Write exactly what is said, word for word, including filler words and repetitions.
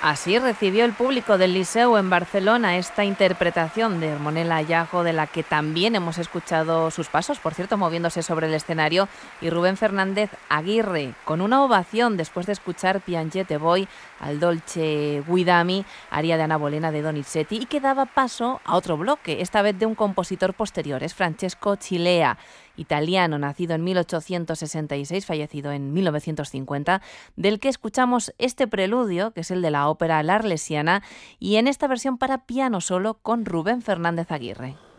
Así recibió el público del Liceu en Barcelona esta interpretación de Hermonela Ayago, de la que también hemos escuchado sus pasos, por cierto, moviéndose sobre el escenario, y Rubén Fernández Aguirre, con una ovación después de escuchar Piangete Boy al Dolce Guidami, aria de Ana Bolena de Donizetti, y que daba paso a otro bloque, esta vez de un compositor posterior, es Francesco Cilea, italiano, nacido en mil ochocientos sesenta y seis, fallecido en mil novecientos cincuenta, del que escuchamos este preludio, que es el de la ópera La Arlesiana, y en esta versión para piano solo con Rubén Fernández Aguirre.